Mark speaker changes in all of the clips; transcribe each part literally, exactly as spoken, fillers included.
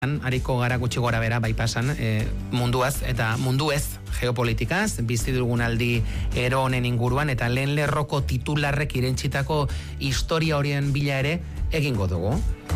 Speaker 1: Ariko gara gutxi gora bera bai pasan e, munduaz eta mundu ez geopolitikaz, bizi dugun aldi ero honen inguruan eta lehen lerroko titularrek irentsitako historia horien bila ere egingo dugu.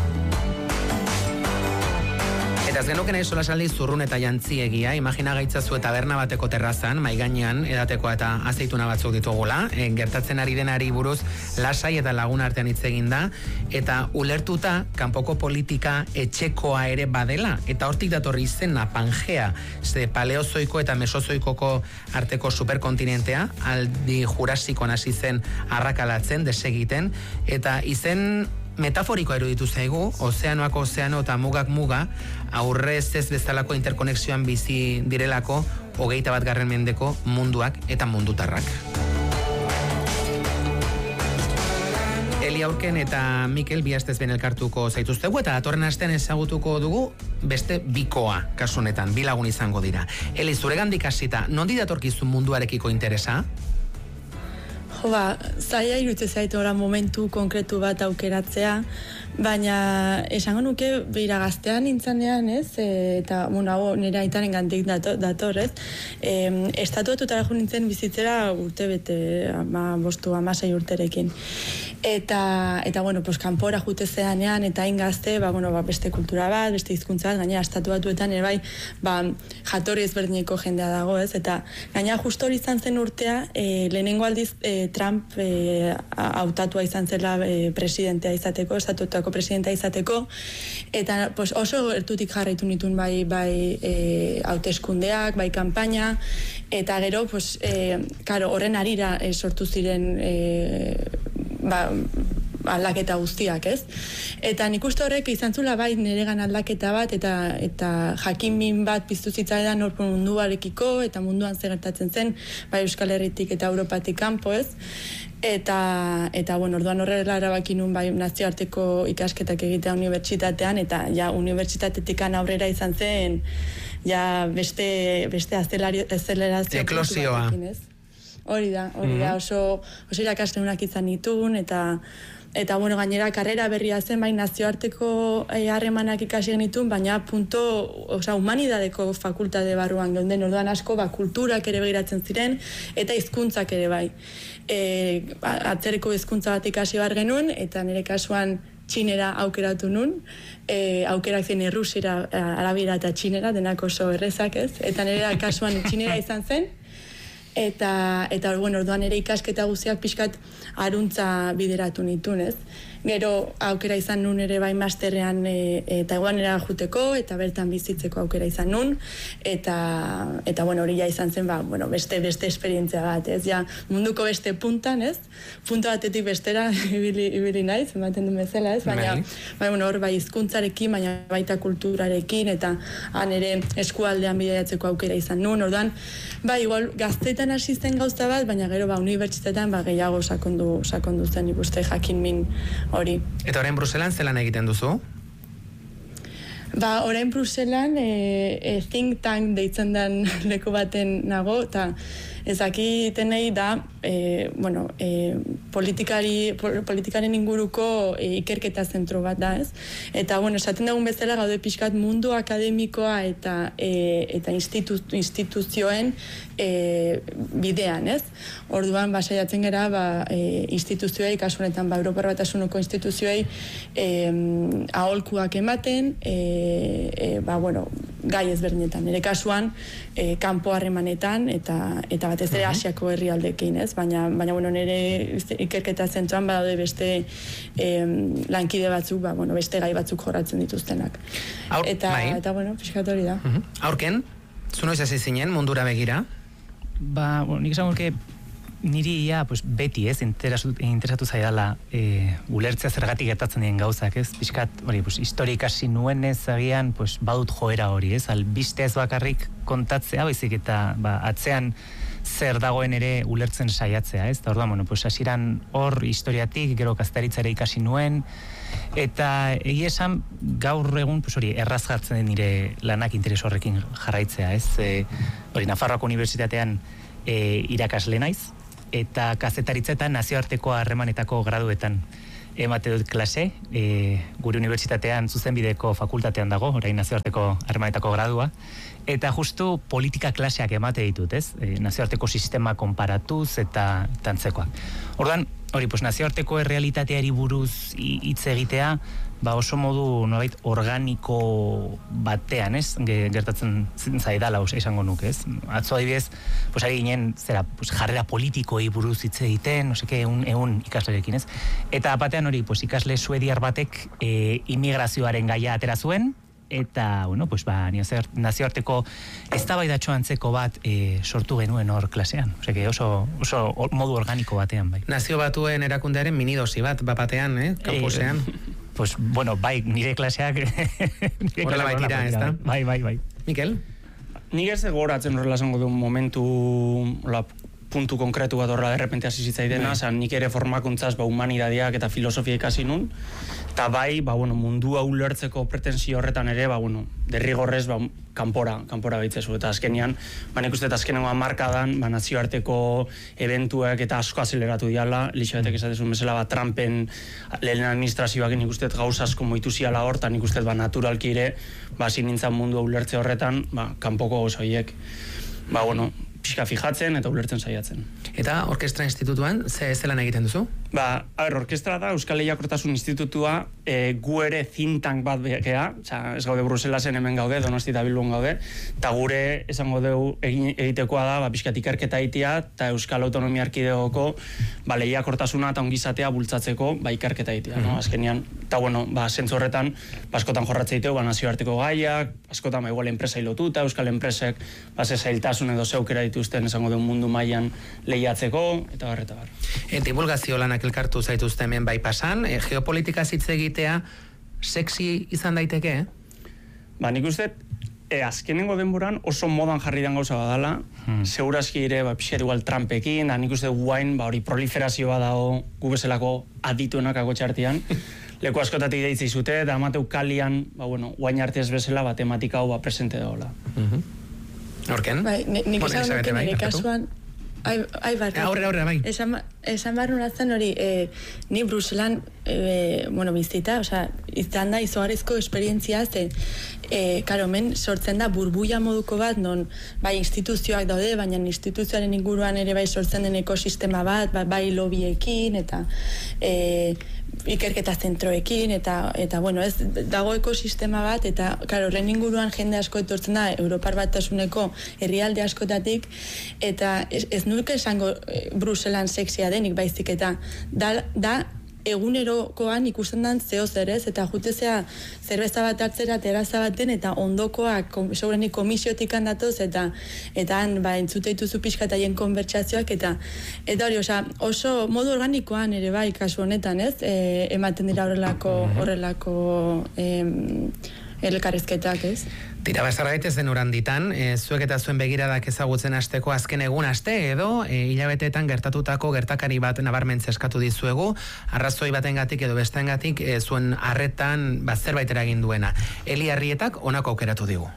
Speaker 1: Eta ez genuken aizola saldi zurrun eta jantziegia, imagina gaitzazu taberna bateko terrazan, maigainean edateko eta azeituna batzuk ditugula, e, gertatzen ari denari buruz lasai eta lagun artean hitz egin da, eta ulertuta kanpoko politika etxekoa ere badela, eta hortik datorri izena Pangea, ze paleozoiko eta mesozoikoko arteko superkontinentea, aldi jurasikoan hasi zen arrakalatzen, desegiten, eta izen metaforikoa eruditu zaigu, ozeanoako ozeano eta mugak muga, aurrez ez bezalako interkonexioan bizi direlako, hogeita bat garren mendeko munduak eta mundutarrak. Eli Aurken eta Mikel bi astez ben elkartuko zaituztegu eta datorren astean ezagutuko dugu beste bikoa kasu honetan, bi lagun izango dira. Eli, zuregandik hasita, nondi datorkizu munduarekiko interesa?
Speaker 2: Jo ba, zaila iruditzen zaitu ora momentu konkretu bat aukeratzea, baina esango nuke beira gaztean nintzanean, ez? E, eta, bueno, hau nire aitaren gantik dator, dator ez? E, estatuetutara jo nintzen bizitzera urte bete, ama, bostu, amasei urterekin. Eta, eta bueno, pues, kanpora jute zeanean, eta hain gazte, ba, bueno, ba, beste kultura bat, beste hizkuntza bat, gaina estatuatuetan ere bai, ba, jatorri ezberdineko jendea dago, ez? Eta gaina justo hori izan zen urtea, e, lehenengo aldiz, e, Trump e, hautatua izan zela e, presidentea izateko, estatutuako presidentea izateko, eta pues, oso gertutik jarraitu nituen bai, bai e, hauteskundeak, bai kanpaina, eta gero, pues, e, karo, horren arira e, sortu ziren e, ba, aldaketa guztiak, ez? Eta nik uste horrek izan zula bai niregan aldaketa bat, eta eta jakinmin bat piztu zitzaidan hor munduarekiko, eta munduan zer gertatzen zen, bai Euskal Herritik eta Europatik kanpo, ez? Eta, eta bueno, orduan horrela erabaki nun bai nazioarteko ikasketak egitea unibertsitatean, eta ja unibertsitatetik aurrera izan zen, ja beste, beste azelerazio.
Speaker 1: Eklosioa.
Speaker 2: Hori da, hori da, oso, oso irakasledunak izan nituen, eta eta bueno, gainera karrera berria zen, bai nazioarteko harremanak eh, ikasi genituen, baina punto, osea, humanidadeko fakultate barruan geunden, orduan asko, ba, kulturak ere begiratzen ziren, eta hizkuntzak ere bai. E, atzereko hizkuntza bat ikasi bar genuen, eta nire kasuan txinera aukeratu nun, e, aukerak zen errusera, arabira eta txinera, denak oso errezak ez, eta nire kasuan txinera izan zen, eta eta bueno, orduan ere ikasketa guztiak pixkat aruntza bideratu nituen, ez? Gero aukera izan nun ere bai masterrean e, e, Taiwanera juteko eta bertan bizitzeko aukera izan nun, eta eta bueno, hori ja izan zen, ba, bueno, beste beste esperientzia bat, ez? Ja, munduko beste puntan, ez? Punta batetik bestera ibili ibili naiz, ematen duen bezala, ez? Baina bai, bueno, hor bai hizkuntzarekin, baina baita kulturarekin, eta han ere eskualdean bidaiatzeko aukera izan nun. Orduan, bai, igual gaztetan hasi zen gauza bat, baina gero ba unibertsitatean ba gehiago sakondu sakondu zen ikuste jakinmin hori.
Speaker 1: Eta orain Bruselan zelan egiten duzu?
Speaker 2: Ba, orain Bruselan e, e, think tank deitzen den leku baten nago, eta ezakitenei da, e, bueno, e, politikari, politikaren inguruko e, ikerketa zentro bat da, ez? Eta, bueno, esaten dugun bezala gaude pixkat mundu akademikoa eta e, eta institu, instituzioen e, bidean, ez? Orduan, ba, saiatzen gara, ba, e, instituzioei, kasu honetan, ba, Europar Batasuneko instituzioei e, aholkuak ematen, e, e, ba, bueno, gai ezberdinetan. Nire kasuan, e, kanpo harremanetan, eta, eta batez ere Asiako herrialdeekin, ez? Baina, baina bueno, nire ikerketa zentroan badaude beste eh, lankide batzuk, ba, bueno, beste gai batzuk jorratzen dituztenak.
Speaker 1: Aur,
Speaker 2: eta,
Speaker 1: bai.
Speaker 2: eta, bueno, pixkat hori da.
Speaker 1: Uh-huh. Aurken, zu noiz hasi zinen mundura begira?
Speaker 3: Ba, bueno, nik esan que niri ia, pues, beti, ez, interesatu, interesatu zaidala e, ulertzea zergatik gertatzen diren gauzak, ez? Piskat, hori, pues, historik hasi nuenez agian, pues, badut joera hori, ez? Albiste ez bakarrik kontatzea, baizik eta, ba, atzean zer dagoen ere ulertzen saiatzea, ez? Eta orduan, bueno, pues, hasieran hor historiatik, gero kaztaritzara ikasi nuen, eta egia esan gaur egun, pues, hori, erraz jartzen den nire lanak interes horrekin jarraitzea, ez? E, hori, Nafarroako Unibertsitatean e, irakasle naiz, eta kazetaritzetan nazioarteko harremanetako graduetan emate dut klase, e, gure unibertsitatean zuzenbideko fakultatean dago, orain nazioarteko harremanetako gradua, eta justu politika klaseak emate ditut, ez? E, nazioarteko sistema konparatuz eta tantzekoak. Orduan, hori, pues, nazioarteko errealitateari buruz hitz egitea, ba oso modu nolait organiko batean, ez? Gertatzen zaidala esango nuke, ez? Atzo adibidez, pues ari ginen zera, pues, jarrera politikoi buruz hitz egiten, no seke, egun, egun ikaslerekin, ez? Eta batean hori, pues, ikasle suediar batek e, immigrazioaren gaia atera zuen, eta, bueno, pues, ba, nazioarteko eztabaidatxo antzeko bat e, sortu genuen hor klasean. Oseke, oso, oso modu organiko batean, bai.
Speaker 1: Nazio Batuen erakundearen minidosi bat, bapatean, eh? Kampusean.
Speaker 3: E, Pues, bueno, bai, nire klaseak...
Speaker 1: Horrela baitira, ez da?
Speaker 3: Bai, bai, bai.
Speaker 1: Mikel?
Speaker 4: Nik ez gogoratzen horrela zango duen momentu, la, puntu konkretu bat horrela derrepente hasi zitzaidena, bai. Nik ere formakuntzaz ba, humanidadiak eta filosofia ikasi nun, eta bai, ba, bueno, mundua ulertzeko pretensio horretan ere, ba, bueno, derrigorrez, ba, kanpora, kanpora baitzezu, eta azkenean, ba, nik uste eta azkenengo hamarkadan, ba, nazioarteko eventuak eta asko azeleratu diala, lixabetek esatezun bezala, ba, Trumpen lehen administrazioak nik uste gauza asko moitu ziala hor, eta nik uste ba, naturalki ere, ba, zinintzan mundua ulertze horretan, ba, kanpoko gozoiek, ba, bueno, pixka fijatzen eta ulertzen saiatzen.
Speaker 1: Eta Orkestra Institutuan, ze zelan egiten duzu?
Speaker 4: Ba, a ber, orkestra da Euskal Lehiakortasun Institutua, e, gu ere think tank bat gea, ez gaude Bruselasen hemen gaude, Donosti eta Bilbon gaude, eta gure esango dugu egin, egitekoa da, ba, pixkat ikerketa egitea, eta Euskal Autonomia Erkidegoko ba, lehiakortasuna eta ongizatea bultzatzeko ba, ikerketa egitea, no? Azkenean, eta bueno, ba, zentzu horretan, ba, askotan jorratzeiteu, ba, nazioarteko gaiak, askotan ba, igual enpresa hilotuta, Euskal enpresek, ba, ze zailtasun edo zeukera dituzten esango dugu mundu mailan lehiatzeko, eta bar, eta bar.
Speaker 1: E, divulgazio lanak elkartu zaituzte hemen bai pasan, e, geopolitika hitz egitea sexy izan daiteke, eh?
Speaker 4: Ba, nik uste, e, azkenengo denboran oso modan jarri den gauza badala, hmm. Segurazki ere, ba, pixer igual Trumpekin, da nik uste guain, ba, hori proliferazioa dago gu bezalako adituenak agotxartian, leku askotatik deitzi zute, da amateu kalian, ba, bueno, guain artez bezala, ba, tematika hau ba, presente dagoela.
Speaker 1: Uh-huh. Horken?
Speaker 2: Bai, nik bueno, izan nuke nire kasuan, ai, ai bar,
Speaker 1: aurre, aurre, bai.
Speaker 2: Esan, esan barru nazten hori, e, ni Bruselan, e, bueno, bizita, osea, izan da izugarrizko esperientzia, ze, e, karo, men, sortzen da burbuia moduko bat, non, bai, instituzioak daude, baina instituzioaren inguruan ere bai sortzen den ekosistema bat, bai, bai lobiekin, eta e, ikerketa zentroekin, eta, eta bueno, ez, dago ekosistema bat, eta, karo, horren inguruan jende asko etortzen da, Europar Batasuneko herrialde askotatik, eta ez, ez nuke esango e, Bruselan sexia denik baizik, eta da, da egunerokoan ikusten dan zeo zer ez, eta jutezea zerbeza bat hartzera terraza baten, eta ondokoak segurenik komisiotik handatoz, eta eta han, ba, entzute dituzu pixka eta hien konbertsazioak, eta eta hori, osa, oso modu organikoan ere bai kasu honetan, ez, e, ematen dira horrelako horrelako em, elkarrizketak, ez?
Speaker 1: Tira, bazara gaitezen uranditan, e, zuek eta zuen begiradak ezagutzen hasteko azken egun aste edo e, hilabeteetan gertatutako gertakari bat nabarmentze eskatu dizuegu, arrazoi batengatik edo bestengatik e, zuen harretan ba, zerbait eragin duena. Eli Arrietak honako aukeratu digu.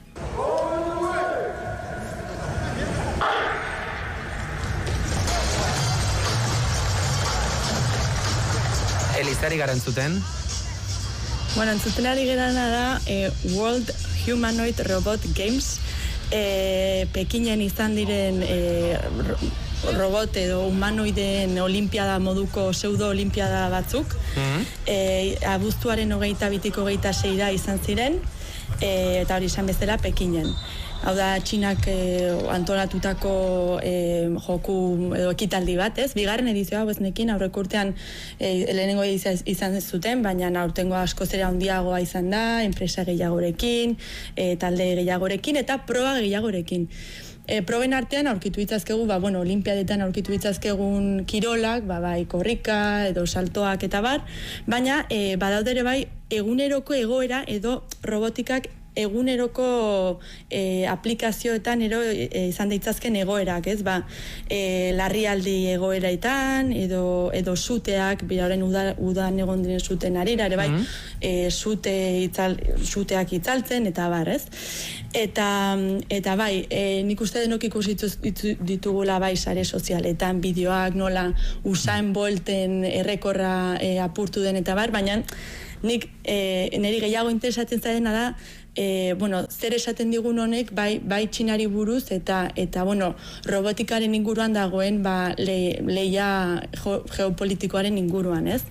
Speaker 1: Eli, zari gara entzuten?
Speaker 2: Bueno, entzuten ari gerana da eh, World Humanoid Robot Games, eh, Pekinen izan diren eh, robot edo humanoideen olimpiada moduko pseudo-olimpiada batzuk, mm-hmm. eh, abuztuaren hogeita bitiko hogeita seira izan ziren, eh, eta hori izan bezala Pekinen. Hau da, Txinak eh, antolatutako eh, joku edo ekitaldi bat, ez? Bigarren edizioa beznekin, aurreko urtean eh, lehenengo edizioa izan zuten, baina aurtengo asko zera handiagoa izan da, enpresa gehiagorekin, eh, talde gehiagorekin, eta proba gehiagorekin. E, proben artean aurkitu itzazkegu, ba, bueno, olimpiadetan aurkitu itzazkegun kirolak, ba, bai, korrika edo saltoak eta bar, baina e, badaudere bai eguneroko egoera edo robotikak eguneroko e, aplikazioetan ero e, izan daitzazken egoerak, ez? Ba, e, larrialdi egoeraetan edo edo suteak, biraren uda, udan egon diren zuten arira, ere bai, mm-hmm. e, sute itzal, suteak itzaltzen eta bar, ez? Eta, eta bai, e, nik uste denok ikusi ditugula bai sare sozialetan, bideoak, nola Usain Bolten errekorra e, apurtu den eta bar, baina nik e, niri gehiago interesatzen zaidana da, e, bueno, zer esaten digun honek bai, bai Txinari buruz eta, eta bueno, robotikaren inguruan dagoen ba, le, leia geopolitikoaren inguruan, ez?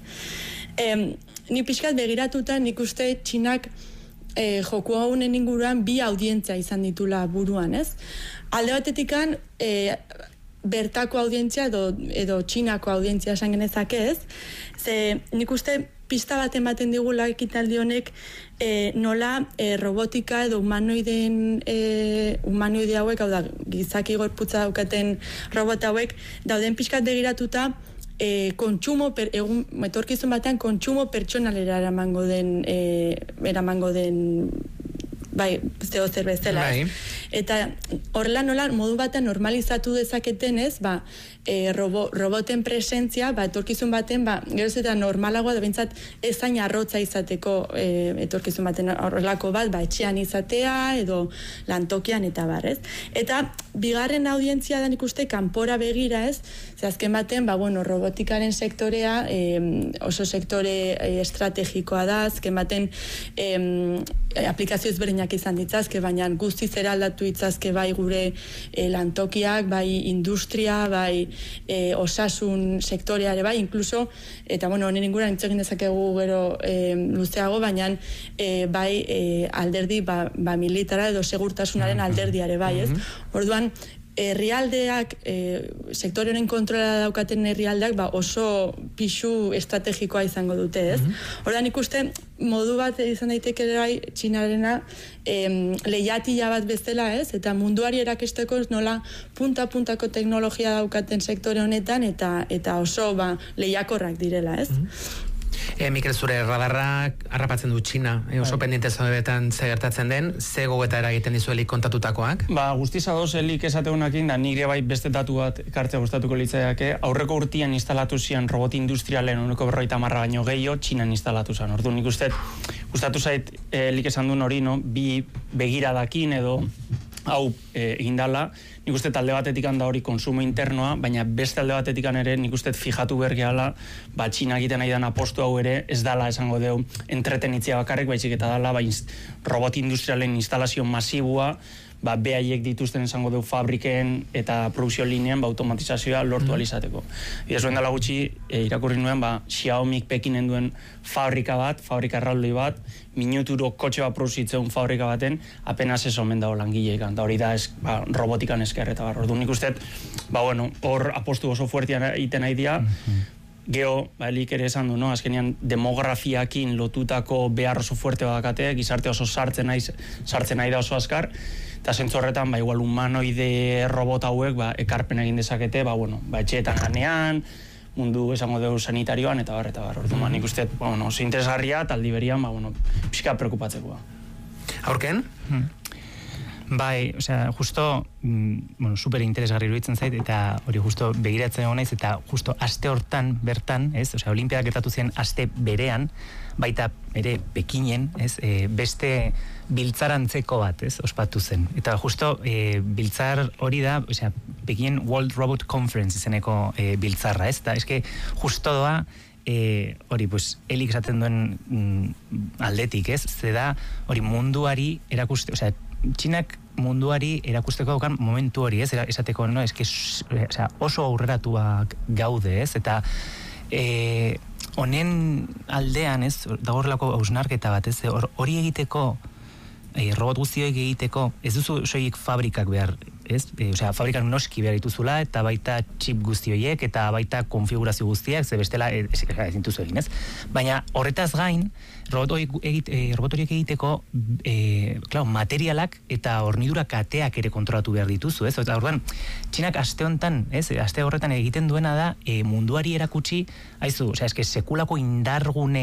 Speaker 2: E, ni pixkat begiratuta nik uste Txinak E, joku haunen inguruan bi audientzia izan ditula buruan, ez? Alde batetikan e, bertako audientzia edo, edo Txinako audientzia esan genezake, ez? Ze nik uste pista bat ematen digula ekitaldi honek e, nola e, robotika edo humanoiden e, humanoide hauek, hau da, gizaki gorputza daukaten robot hauek, dauden pixkat begiratuta E, kontsumo, per, egun, etorkizun batean kontsumo pertsonalera eramango den e, eramango den bai, zeo zer bezala. Bai. Eta horrela nola modu batean normalizatu dezaketen, ez, ba, e, robo, roboten presentzia, ba, etorkizun baten, ba, geroz eta normalagoa da bintzat ezain arrotza izateko e, etorkizun baten horrelako bat, ba, etxean izatea edo lantokian eta bar, ez? Eta bigarren audientzia da nik uste kanpora begira, ez? Ze azken baten, ba, bueno, robotikaren sektorea e, oso sektore e, estrategikoa da, azken baten e, aplikazio ezberdinak izan ditzazke, baina guztiz eraldatu itzazke bai gure e, lantokiak, bai industria, bai e, osasun sektoreare, bai, inkluso, eta bueno, honen inguruan hitz egin dezakegu gero e, luzeago, baina e, bai e, alderdi, ba, ba militara edo segurtasunaren alderdiare, bai, ez? Orduan, herrialdeak, e, sektore honen kontrola daukaten herrialdeak, ba, oso pixu estrategikoa izango dute, ez? Mm-hmm. Ordan ikuste, modu bat izan daiteke bai Txinarena em, lehiatila bat bezala, ez? Eta munduari erakesteko nola punta-puntako teknologia daukaten sektore honetan, eta eta oso ba, lehiakorrak direla, ez? Mm-hmm.
Speaker 1: E, Mikel, zure radarrak harrapatzen du Txina, e, oso pendiente zaudetan ze gertatzen den, ze gogoetara egiten dizuelik kontatutakoak? Ba,
Speaker 4: guztiz adoz elik esateunakin, da nire bai beste datu bat ekartzea gustatuko litzaiake, aurreko urtean instalatu zian robot industrialen uneko berroita marra baino gehiago Txinan instalatu zen. Ordu nik uste, gustatu zait elik esan duen hori, no? Bi begiradakin edo hau e, egindala, nik uste talde batetik da hori konsumo internoa, baina beste alde batetik ere nik uste fijatu bergeala, ba Txina egiten nahi dan apostu hau ere, ez dala esango deu entretenitzia bakarrik, baizik eta dala ba, inst, robot industrialen instalazio masibua, ba, behaiek dituzten esango deu fabriken eta produkzio linean ba, automatizazioa lortu mm. alizateko. Eta zuen dela gutxi, e, irakurri nuen, ba, Xiaomik Pekinen duen fabrika bat, fabrika erraldoi bat, minuturo kotxe bat produzitzen fabrika baten, apenas ez omen dago langileekan, eta hori da es, ba, robotikan esker eta bar. Orduan nik uste, ba, bueno, hor apostu oso fuertean egiten nahi dira, mm-hmm. Geo, ba, elik ere esan du, no? Azkenean demografiakin lotutako behar oso fuerte badakate, gizarte oso sartzen nahi, sartzen nahi da oso azkar, eta zentzu horretan, ba, igual humanoide robot hauek, ba, ekarpen egin dezakete, ba, bueno, ba, etxeetan ganean, mundu esango dugu sanitarioan, eta bar, eta bar, orduan, nik uste, ba, bueno, oso interesgarria, taldi berian, ba, bueno, pixka preokupatzekoa.
Speaker 1: Aurken?
Speaker 3: Hmm. Bai, osea, justo, mm, bueno, super interesgarri iruditzen zait, eta hori justo begiratzen egon naiz, eta justo aste hortan bertan, ez, osea, Olimpiadak gertatu ziren aste berean, baita ere Pekinen, ez, e, beste biltzarantzeko bat, ez, ospatu zen. Eta justo e, biltzar hori da, osea, Pekinen World Robot Conference izeneko e, biltzarra, ez, eta eske justo doa, E, hori, pues, elik esaten duen mm, aldetik, ez? Ze da, hori munduari erakuste, osea, Txinak munduari erakusteko daukan momentu hori, ez? Esateko, no? Eske, osea, oso aurreratuak gaude, ez? Eta e, honen aldean, ez? Dagorrelako hausnarketa bat, ez? Hori egiteko, e, robot guztioek egiteko, ez duzu soilik fabrikak behar, ez? E, osea, fabrikak noski behar dituzula, eta baita chip guztioiek, eta baita konfigurazio guztiak, ze bestela ez, ez, ez dintuzu egin, ez? Baina horretaz gain, robot horiek egite, e, robot horiek egiteko e, claro, materialak eta hornidura kateak ere kontrolatu behar dituzu, ez? Eta orduan, Txinak aste hontan, ez? Aste horretan egiten duena da, e, munduari erakutsi, haizu, osea, eske sekulako indargune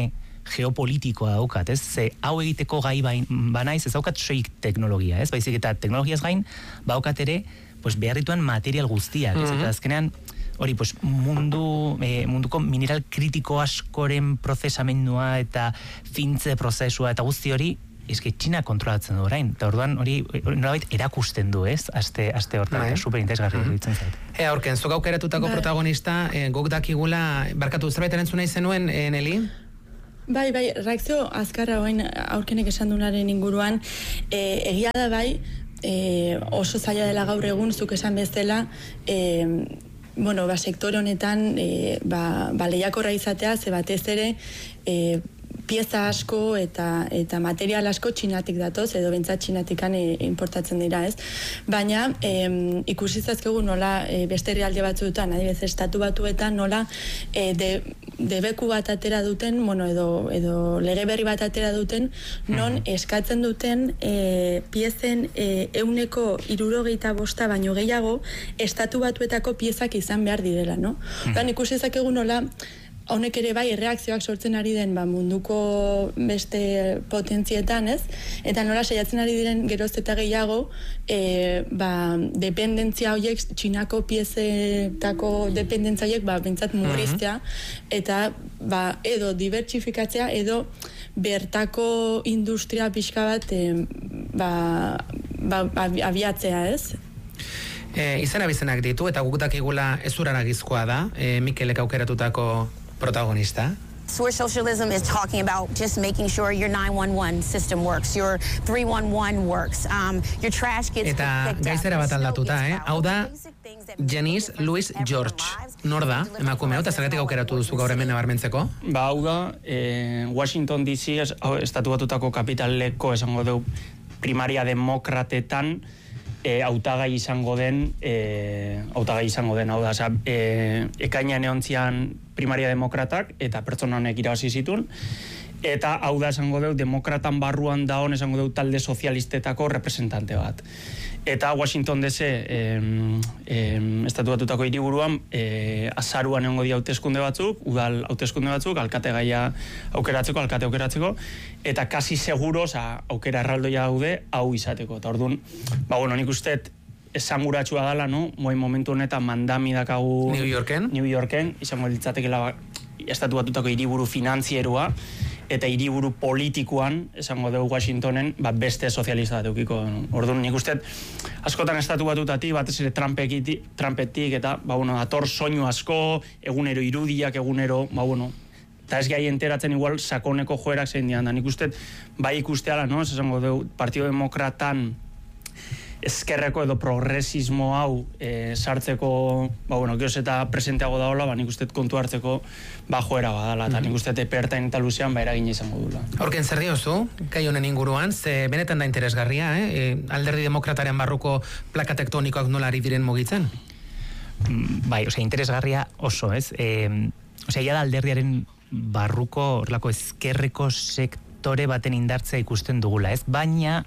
Speaker 3: geopolitikoa daukat, ez? Ze hau egiteko gai bain, banaiz, ez daukat soik teknologia, ez? Baizik eta teknologiaz gain, daukat ere, pues behar dituen material guztiak, ez? Mm-hmm. Eta azkenean, hori, pues, mundu, eh, munduko mineral kritiko askoren prozesamendua eta fintze prozesua eta guzti hori, eske Txina kontrolatzen du orain, eta orduan hori nolabait erakusten du, ez? Aste, aste hortan, eta super interesgarri iruditzen zait.
Speaker 1: E, aurken, zuk aukeratutako protagonista, e, gok dakigula, barkatu, zerbait erantzun nahi zenuen, e, Neli?
Speaker 2: Bai, bai, reakzio azkarra oain aurkenek esan dunaren inguruan, e, egia da bai, e, oso zaila dela gaur egun, zuk esan bezala, e, bueno, ba, sektore honetan, e, ba, ba lehiakorra izatea, ze batez ere, e, pieza asko eta eta material asko Txinatik datoz, edo bentsat Txinatikan e, importatzen dira, ez? Baina, e, ikusi zazkegu nola e, beste herrialde batzuetan, adibidez, estatu batuetan, nola e, de, debeku bat atera duten, bueno, edo, edo lege berri bat atera duten, non eskatzen duten e, piezen e, euneko hirurogeita bosta baino gehiago estatu batuetako piezak izan behar direla, no? Oran, ikusi zazkegu nola honek ere bai erreakzioak sortzen ari den ba, munduko beste potentzietan, ez? Eta nola saiatzen ari diren geroz eta gehiago e, ba, dependentzia horiek, Txinako piezetako dependentzia horiek ba, bentsat murriztea, eta ba, edo dibertsifikatzea, edo bertako industria pixka bat e, ba, ba, abiatzea, ez?
Speaker 1: E, izena bizenak ditu, eta guk dakigula ezuraragizkoa da, e, Mikelek aukeratutako protagonista.
Speaker 5: Where socialism is talking about just making sure your nine one one system works, your three one one works, um, your trash gets picked up.
Speaker 1: Eta gaizera bat aldatuta, eh? Hau da, Janice Louis George. Nor da, emakumeo, eta zergatik aukeratu duzu gaur hemen nabarmentzeko?
Speaker 4: Ba, hau da, eh, Washington D C estatu batutako kapitaleko esango du primaria demokratetan E, hautagai izango den, e, hautagai izango den, hau da, oza, e, ekainean eontzian primaria demokratak, eta pertsona honek irabazi zituen, eta hau da esango deu, demokratan barruan daon esango deu talde sozialistetako representante bat. Eta Washington D C eh, eh, estatu batutako hiriburuan eh, azaruan egongo dira hauteskunde batzuk, udal hauteskunde batzuk, alkate gaia aukeratzeko, alkate aukeratzeko, eta kasi seguro, oza, aukera erraldoia daude, hau izateko. Eta orduan, ba, bueno, nik usteet esanguratsua dala, no? Moin momentu honetan mandami dakagu
Speaker 1: New Yorken,
Speaker 4: New Yorken, izango litzatekela ba, estatu batutako hiriburu finantzierua, eta hiriburu politikoan, esango dugu Washingtonen, ba, beste sozialista bat eukiko. Orduan, nik uste, askotan estatu batutatik, batez ere Trumpetik, eta, ba, bueno, ator soinu asko, egunero irudiak, egunero, ba, bueno, eta ez gai enteratzen igual sakoneko joerak zein dian da. Nik uste, bai ikusteala, no? Esango dugu, Partido Demokratan ezkerreko edo progresismo hau e, sartzeko, ba, bueno, geoz eta presenteago daola, ba, nik uste kontu hartzeko ba, joera badala, eta nik uste epertain eta luzean ba, eragin izango dula.
Speaker 1: Aurken zer diozu, kai honen inguruan, ze benetan da interesgarria, eh? E, alderdi demokrataren barruko plaka tektonikoak nola ari diren mugitzen?
Speaker 3: Mm, bai, osea, interesgarria oso, ez? E, osea, ja da alderdiaren barruko, orlako ezkerreko sektore baten indartzea ikusten dugula, ez? Baina,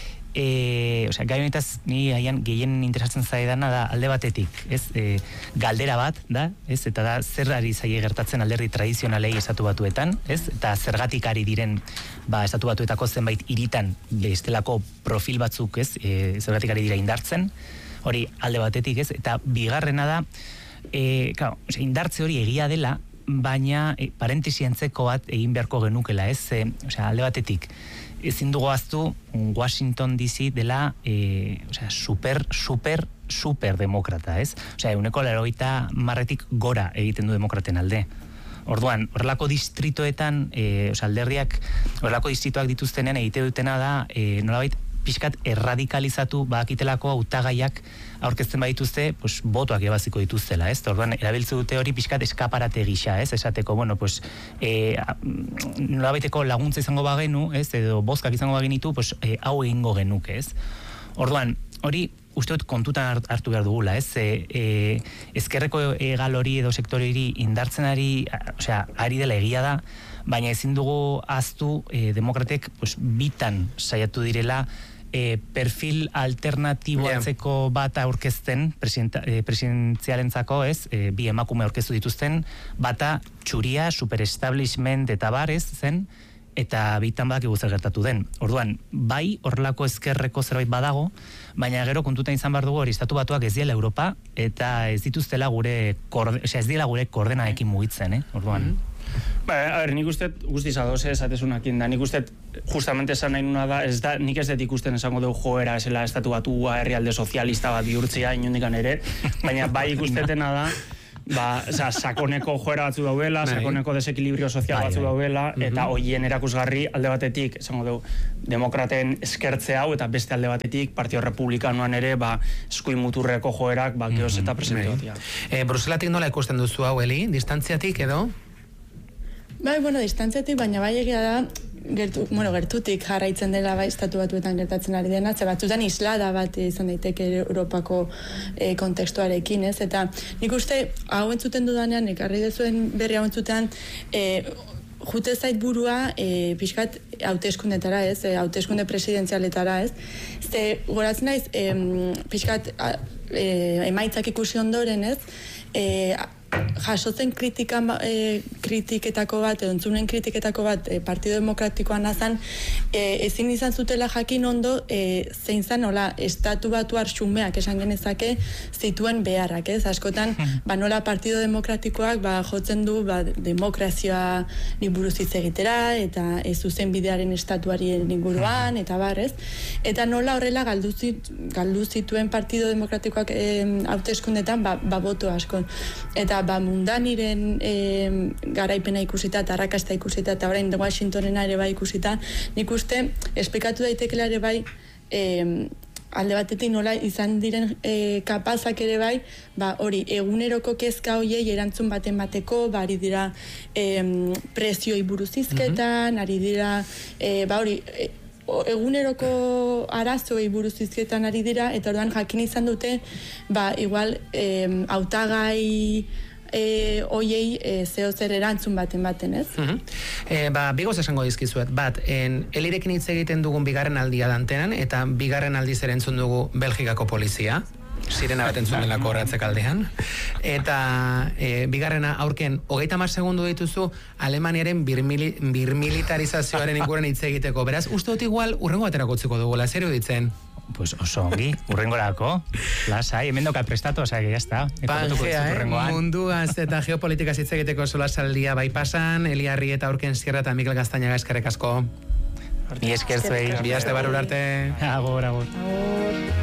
Speaker 3: E, osea, gai honetaz ni haian gehien interesatzen zaidana da alde batetik, ez? E, galdera bat da, ez? Eta da zer ari zaie gertatzen alderdi tradizionalei estatu batuetan, ez? Eta zergatik ari diren ba estatu batuetako zenbait hiritan bestelako profil batzuk, ez? E, zergatik ari dira indartzen. Hori alde batetik, ez? Eta bigarrena da e, claro, osea, indartze hori egia dela, baina e, parentesi antzeko bat egin beharko genukela, ez? E, osea, alde batetik ezin dugu aztu Washington D C dela e, o sea, super, super, super demokrata, ez? Osea, euneko laurogeita marretik gora egiten du demokraten alde. Orduan, horrelako distritoetan, e, o sea, alderdiak, horrelako distritoak dituztenean egite dutena da, e, nolabait, pixkat erradikalizatu bakitelako hautagaiak aurkezten badituzte, pues, botoak ebaziko dituztela, ez? Orduan, erabiltze dute hori pixkat eskaparate gisa, ez? Esateko, bueno, pues, e, nolabaiteko laguntza izango bagenu, ez? Edo bozkak izango bagenitu, pues, e, hau egingo genuke, ez? Orduan, hori uste dut kontutan hartu behar dugula, ez? E, e, ezkerreko egal hori edo sektore hori indartzen ari, osea, ari dela egia da, baina ezin dugu aztu e, demokratek pues, bitan saiatu direla e, perfil alternatiboatzeko yeah. bat aurkezten e, presidentzialentzako, ez, e, bi emakume aurkeztu dituzten, bata txuria, superestablishment eta bar, ez, zen, eta bitan badakigu zer gertatu den. Orduan, bai horrelako ezkerreko zerbait badago, baina gero kontuta izan behar dugu hori estatu batuak ez diela Europa, eta ez dituztela gure, korde, ez diela gure koordenaekin mugitzen, eh? Orduan. Mm-hmm.
Speaker 4: Ba, a ber, nik uste guztiz adoz esatezunakin da, nik uste justamente esan nahi nuna da, ez da, nik ez dut ikusten esango dugu joera esela estatu batua herrialde sozialista bat bihurtzia inundikan ere, baina bai ikustetena da, ba, oza, sakoneko joera batzu daudela, sakoneko desekilibrio sozial batzu daudela, eta hoien erakusgarri alde batetik, esango dugu, demokraten eskertze hau, eta beste alde batetik, Partio Republikanoan ere, ba, eskuin muturreko joerak, ba, geoz eta presente batia.
Speaker 1: E, Bruselatik nola ikusten duzu hau, Eli? Distantziatik edo?
Speaker 2: Bai, bueno, distantziatik, baina bai egia da, gertu, bueno, gertutik jarraitzen dela bai estatu batuetan gertatzen ari dena, ze batzutan islada bat izan daiteke Europako e, kontekstuarekin, ez? Eta nik uste, hau entzuten dudanean, ekarri dezuen berri hau entzutean, e, jute zait burua e, pixkat hauteskundetara, ez? E, hauteskunde presidentzialetara, ez? Ze, goratzen naiz, e, pixkat e, emaitzak ikusi ondoren, ez? E, jasotzen kritika, e, kritiketako bat, edo entzunen kritiketako bat e, Partido Demokratikoan azan, e, ezin izan zutela jakin ondo e, zein zan, nola, estatu batuar xumeak esan genezake zituen beharrak, ez? Askotan, ba, nola Partido Demokratikoak ba, jotzen du ba, demokrazioa buruz hitz egitera, eta ez zuzen bidearen estatuari inguruan, eta bar, ez? Eta nola horrela galdu, zit, galdu zituen Partido Demokratikoak e, hauteskundetan ba, ba boto asko. Eta ba, mundaniren e, garaipena ikusita, eta arrakasta ikusita, eta orain Washingtonena ere bai ikusita, nik uste, esplikatu daitekela ere bai, e, alde batetik nola izan diren e, kapazak ere bai, ba, hori, eguneroko kezka hoiei erantzun baten bateko, ba, ari dira e, prezioi buruz izketan, mm-hmm. ari dira, e, ba, hori, e, eguneroko arazoei buruz izketan ari dira, eta orduan jakin izan dute, ba, igual, e, hautagai E, oiei e, zeo zer erantzun baten baten, ez?
Speaker 1: Uh-huh. e, ba, bigoz esango dizkizuet, bat, en, Elirekin hitz egiten dugun bigarren aldia dantenan, eta bigarren aldiz ere entzun dugu Belgikako polizia, sirena bat entzun delako horretzek aldean, eta e, bigarrena aurken, hogeita hamar segundu dituzu Alemaniaren birmili, birmilitarizazioaren inguruan hitz egiteko, beraz, uste dut igual urrengo baterako utziko dugula, zer ditzen?
Speaker 3: Pues oso ongi, urrengorako. Lasai, hemen dokat prestatu, osea, que ya está.
Speaker 1: Pangea, eh? Munduaz eta geopolitikaz hitz egiteko solasaldia bai pasan, Eliarri eta Aurken Sierra eta Mikel Gaztañaga eskerrik asko.
Speaker 3: Mi esker zuei.
Speaker 1: Bi aste barur arte.
Speaker 3: Agor, agor.